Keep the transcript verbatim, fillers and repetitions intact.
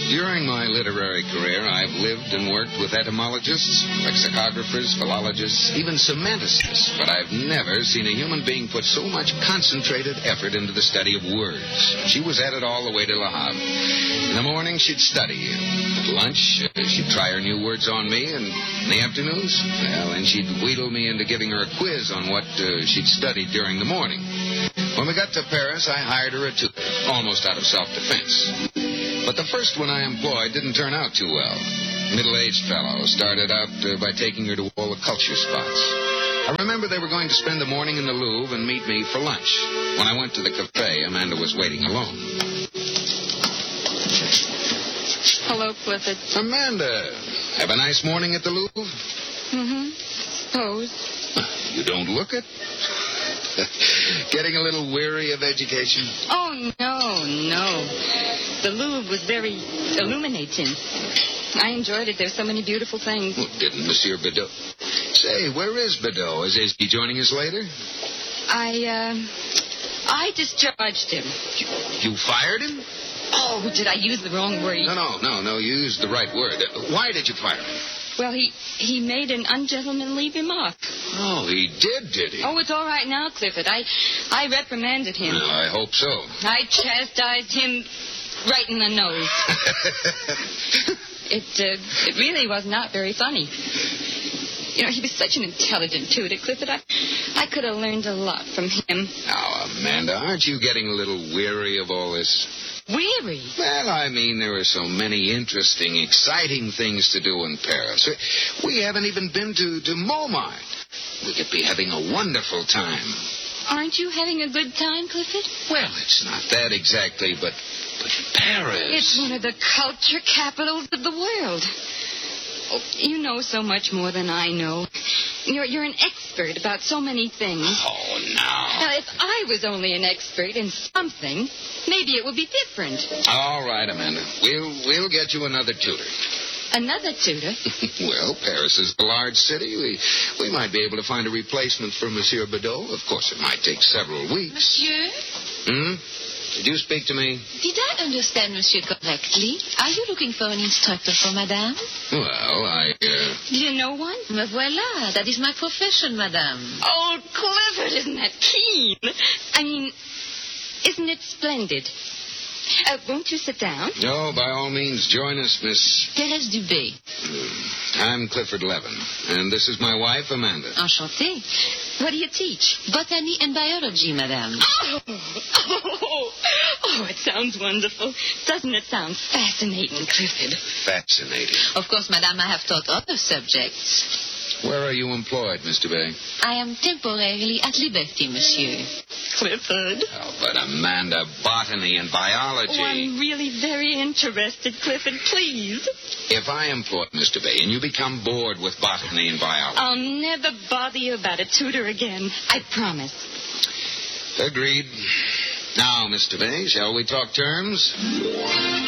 During my literary career, I've lived and worked with etymologists, lexicographers, philologists, even semanticists, but I've never seen a human being put so much concentrated effort into the study of words. She was at it all the way to Le Havre. In the morning, she'd study. At lunch, uh, she'd try her new words on me, and in the afternoons, well, then she'd wheedle me into giving her a quiz on what uh, she'd studied during the morning. When we got to Paris, I hired her a tutor, almost out of self-defense. But the first one I employed didn't turn out too well. Middle-aged fellow started out uh, by taking her to all the culture spots. I remember they were going to spend the morning in the Louvre and meet me for lunch. When I went to the cafe, Amanda was waiting alone. Hello, Clifford. Amanda, have a nice morning at the Louvre? Mm-hmm. Suppose. You don't look it. Getting a little weary of education? Oh, no, no. The Louvre was very illuminating. I enjoyed it. There's so many beautiful things. Well, didn't Monsieur Bedeau... Say, where is Bedeau? Is, is he joining us later? I, uh... I discharged him. You, you fired him? Oh, did I use the wrong word? No, no, no, no. You used the right word. Why did you fire him? Well, he, he made an ungentlemanly remark. Oh, he did, did he? Oh, it's all right now, Clifford. I, I reprimanded him. Well, I hope so. I chastised him right in the nose. it, uh, it really was not very funny. You know, he was such an intelligent tutor, Clifford. I, I could have learned a lot from him. Now, Amanda, aren't you getting a little weary of all this? Weary? Well, I mean, there are so many interesting, exciting things to do in Paris. We haven't even been to, to Montmartre. We could be having a wonderful time. Aren't you having a good time, Clifford? Well, it's not that exactly, but, but Paris... It's one of the culture capitals of the world. Oh, you know so much more than I know. You're, you're an expert about so many things. Oh, no. Now, if I was only an expert in something, maybe it would be different. All right, Amanda. We'll, we'll get you another tutor. Another tutor? Well, Paris is a large city. We, we might be able to find a replacement for Monsieur Bedeau. Of course, it might take several weeks. Monsieur? Hmm? Did you speak to me? Did I understand Monsieur correctly? Are you looking for an instructor for Madame? Well, I, uh... Do you know one? Me voilà. That is my profession, Madame. Oh, Clifford, isn't that keen? I mean, isn't it splendid? Uh, won't you sit down? No, by all means, join us, Miss... Thérèse Dubé. Mm, I'm Clifford Levin, and this is my wife, Amanda. Enchantée. What do you teach? Botany and biology, Madame. Oh, oh, oh, it sounds wonderful. Doesn't it sound fascinating, Clifford? Fascinating. Of course, Madame, I have taught other subjects. Where are you employed, Mister Bay? I am temporarily at liberty, Monsieur. Clifford. Oh, but Amanda, botany and biology. Oh, I'm really very interested, Clifford. Please. If I employ Mister Bay and you become bored with botany and biology... I'll never bother you about a tutor again. I promise. Agreed. Now, Mister Bay, shall we talk terms?